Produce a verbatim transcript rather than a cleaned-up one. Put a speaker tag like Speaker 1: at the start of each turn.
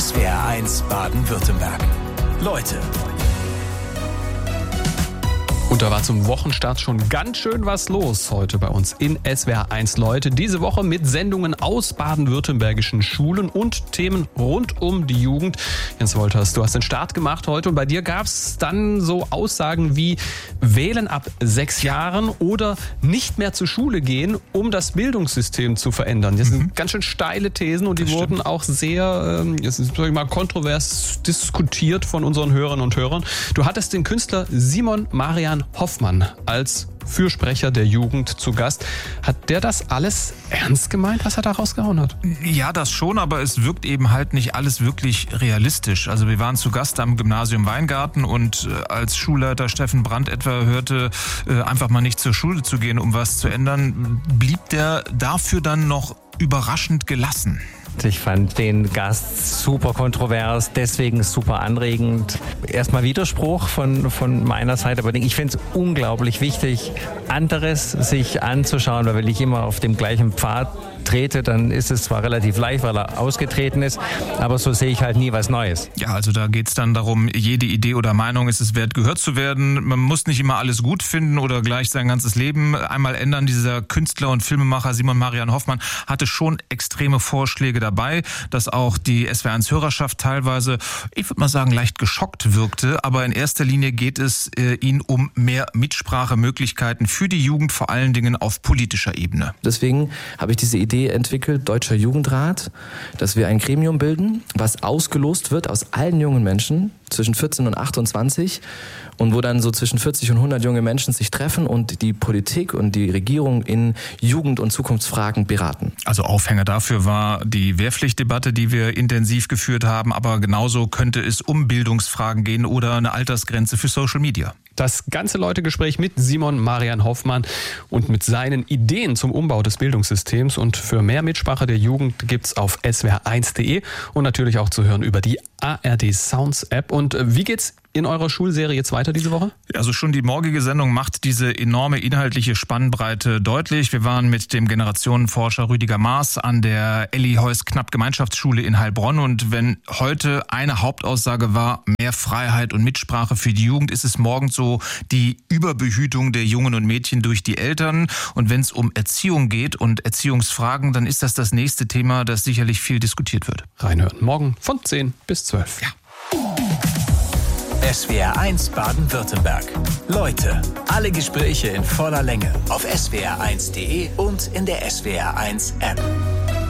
Speaker 1: S W R eins Baden-Württemberg. Leute.
Speaker 2: Und da war zum Wochenstart schon ganz schön was los heute bei uns in S W R eins Leute. Diese Woche mit Sendungen aus baden-württembergischen Schulen und Themen rund um die Jugend. Jens Wolters, du hast den Start gemacht heute und bei dir gab es dann so Aussagen wie wählen ab sechs Jahren oder nicht mehr zur Schule gehen, um das Bildungssystem zu verändern. Das sind mhm. ganz schön steile Thesen und die das wurden stimmt. auch sehr, ähm, jetzt sag ich mal, kontrovers diskutiert von unseren Hörerinnen und Hörern. Du hattest den Künstler Simon Marian Hoffmann als Fürsprecher der Jugend zu Gast. Hat der das alles ernst gemeint, was er da rausgehauen hat?
Speaker 3: Ja, das schon, aber es wirkt eben halt nicht alles wirklich realistisch. Also wir waren zu Gast am Gymnasium Weingarten und als Schulleiter Steffen Brandt etwa hörte, einfach mal nicht zur Schule zu gehen, um was zu ändern, blieb der dafür dann noch überraschend gelassen.
Speaker 4: Ich fand den Gast super kontrovers, deswegen super anregend. Erstmal Widerspruch von, von meiner Seite, aber ich finde es unglaublich wichtig, anderes sich anzuschauen, weil wenn ich immer auf dem gleichen Pfad trete, dann ist es zwar relativ leicht, weil er ausgetreten ist, aber so sehe ich halt nie was Neues.
Speaker 3: Ja, also da geht es dann darum, jede Idee oder Meinung ist es wert, gehört zu werden. Man muss nicht immer alles gut finden oder gleich sein ganzes Leben einmal ändern. Dieser Künstler und Filmemacher Simon Marian Hoffmann hatte schon extreme Vorschläge dabei, dass auch die S W R eins Hörerschaft teilweise, ich würde mal sagen, leicht geschockt wirkte. Aber in erster Linie geht es äh, ihnen um mehr Mitsprachemöglichkeiten für die Jugend, vor allen Dingen auf politischer Ebene.
Speaker 5: Deswegen habe ich diese Idee entwickelt, Deutscher Jugendrat, dass wir ein Gremium bilden, was ausgelost wird aus allen jungen Menschen zwischen vierzehn und achtundzwanzig und wo dann so zwischen vierzig und hundert junge Menschen sich treffen und die Politik und die Regierung in Jugend- und Zukunftsfragen beraten.
Speaker 3: Also Aufhänger dafür war die Wehrpflichtdebatte, die wir intensiv geführt haben, aber genauso könnte es um Bildungsfragen gehen oder eine Altersgrenze für Social Media.
Speaker 2: Das ganze Leute-Gespräch mit Simon Marian Hoffmann und mit seinen Ideen zum Umbau des Bildungssystems und für mehr Mitsprache der Jugend gibt's auf S W R eins punkt de und natürlich auch zu hören über die A R D Sounds App. Und wie geht's in eurer Schulserie jetzt weiter diese Woche?
Speaker 3: Also schon die morgige Sendung macht diese enorme inhaltliche Spannbreite deutlich. Wir waren mit dem Generationenforscher Rüdiger Maas an der Elli Heuss-Knapp Gemeinschaftsschule in Heilbronn und wenn heute eine Hauptaussage war, mehr Freiheit und Mitsprache für die Jugend, ist es morgen so die Überbehütung der Jungen und Mädchen durch die Eltern. Und wenn es um Erziehung geht und Erziehungsfragen, dann ist das das nächste Thema, das sicherlich viel diskutiert wird.
Speaker 2: Reinhören morgen von zehn bis zwölf.
Speaker 3: Ja.
Speaker 1: S W R eins Baden-Württemberg. Leute, alle Gespräche in voller Länge auf S W R eins punkt de und in der S W R eins App.